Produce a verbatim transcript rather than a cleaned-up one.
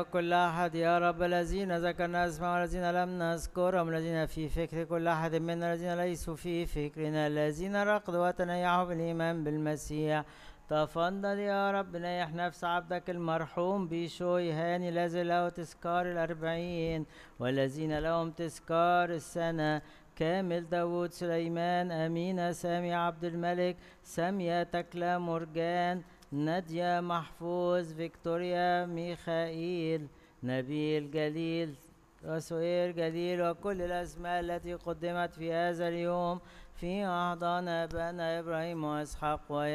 كل أحد يا رب الذين ذكرنا اسمهم والذين لم نذكرهم الذين في فكر كل أحد منا الذين ليسوا في فكرنا الذين رقدوا وتنيحوا بالإيمان بالمسيح. تفضل يا رب نيح نفس عبدك المرحوم بيشوي هاني الذي له تذكار الأربعين والذين لهم تذكار السنة كامل داود سليمان أمينة سامي عبد الملك سامية تكلا مرجان نادية محفوظ فيكتوريا ميخائيل نبيل جليل وسوير جليل وكل الأسماء التي قدمت في هذا اليوم في أحضان أبانا إبراهيم وإسحاق